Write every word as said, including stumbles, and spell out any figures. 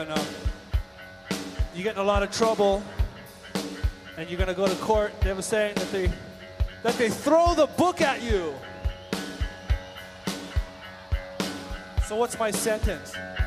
And, um, you get in a lot of trouble, and you're gonna go to court. They have a saying that they that they throw the book at you. So what's my sentence?